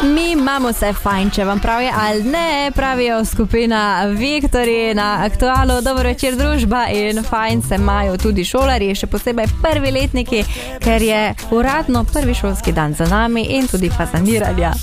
Mi imamo se fajn, če vam prav je ali ne, pravijo skupina Viktorji na Aktualu. Dobro večer družba in fajn se imajo tudi šolarji, še posebej prvi letniki, ker je uradno prvi šolski dan za nami in tudi fazaniranja.